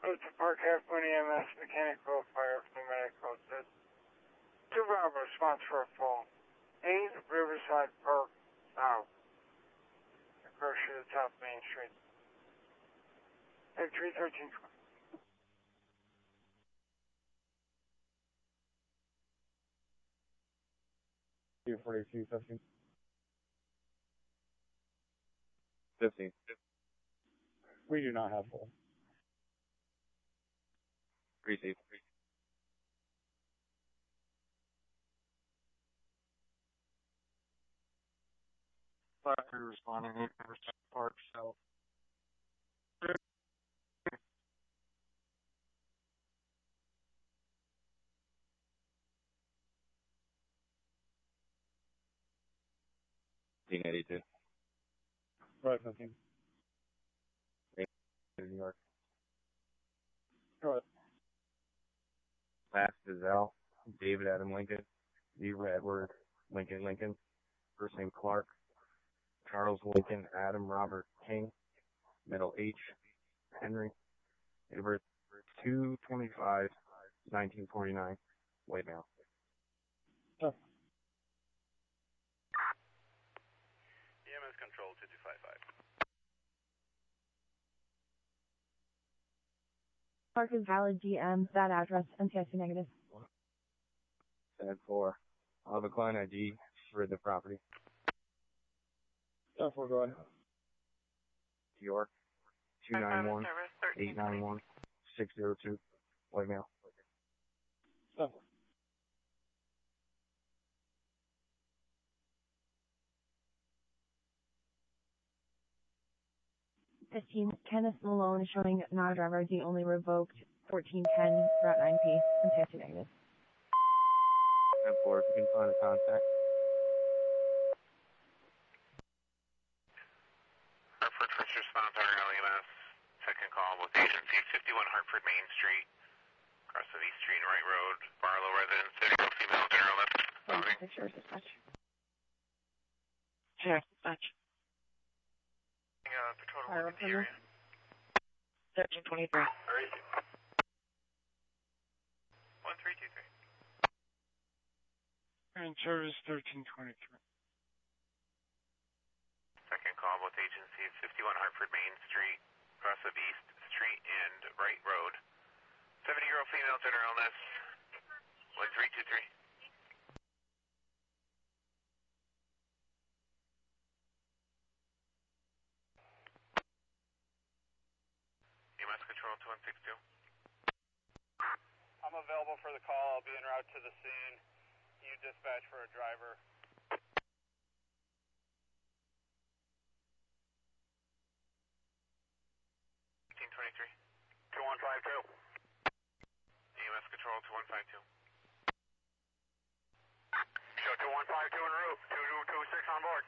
It's Park Halfmoon EMS, mechanical, fire, medical assist. 2 Bravo, response for a phone. 8 Riverside Park South. Across to the top Main Street. 313. 242, 15. 15. We do not have full. Receive. Fire crew responding, Riverside Park South. Right, 15. New York. Go ahead. Last is L. David Adam Lincoln. Zebra Edward Lincoln Lincoln. First name Clark. Charles Lincoln Adam Robert King. Middle H. Henry. Date of birth 2/25/1949. White male. Oh. EMS control 2255. Park is valid GM, that address, NTIC negative. Sad 4. I'll have a client ID for the property. Go ahead. York 291-891-602. White male. Oh. 15, Kenneth Malone is showing not a driver ID, only revoked. 1410, Route 9P, NTIC negative. And 4, if you can find a contact. Hartford first response, RL EMS. Second call with agency 51 Hartford Main Street. Across of East Street and Wright Road. Barlow residence, 30 female general lift. Moving. Sheriff's dispatch. Sheriff's dispatch. Patrol to look at the area. 1323. Where is it? 1323. And service 1323. Second call with agency 51 Hartford Main Street. Across of East Street and Wright Road. 70-year-old female general illness. 1323. EMS control 2162. I'm available for the call. I'll be en route to the scene. You dispatch for a driver. 1823. 2152. EMS control 2152. Show 2152 en route. 2226 on board.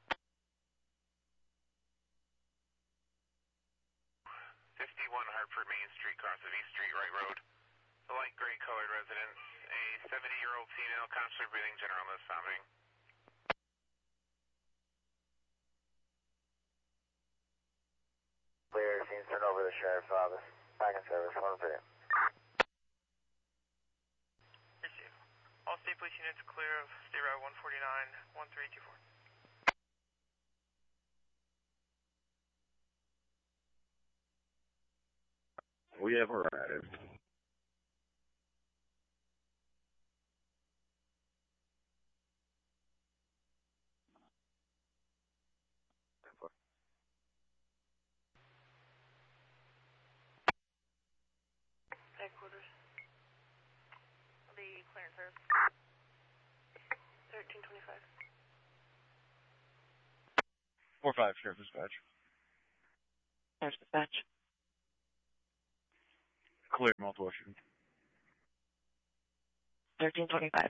51 Hartford Main Street, across of East Street, Wright Road. The light gray colored residence, a 70-year-old female, constantly breathing, general illness, vomiting. Clear, scene turned over to the sheriff's office. Back in service, 1 video. Receive. All state police units clear of State Route 149, 1324. We have arrived. Headquarters. The clearance service. 1325. 4-5, Sheriff Dispatch. Sheriff's dispatch. Clear, multiple shooting. 1325.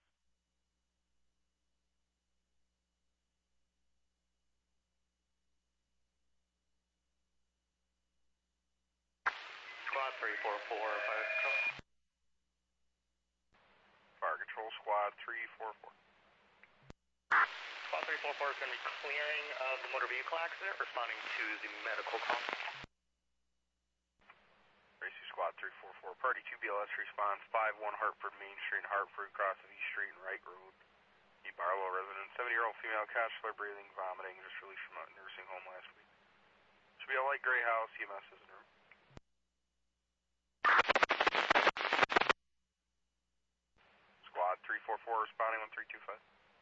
Squad 344, fire control. Fire control, squad 344. Squad 344 is going to be clearing of the motor vehicle accident, responding to the medical call. Receive. 344. Party 2 BLS response 51 Hartford Main Street, Hartford, cross of East Street and Wright Road. The Barlow resident, 70-year-old female, catch flare, breathing, vomiting, just released from a nursing home last week. Should be a light gray house, EMS is in room. Squad 344 responding 1325.